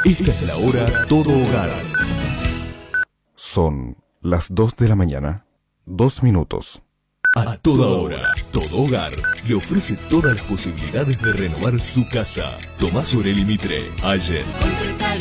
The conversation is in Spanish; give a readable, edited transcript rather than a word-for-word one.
Esta es la hora Todo Hogar. Son las 2 de la mañana, 2 minutos. A toda hora, Todo Hogar le ofrece todas las posibilidades de renovar su casa. Tomás Orelli Mitre, Allen.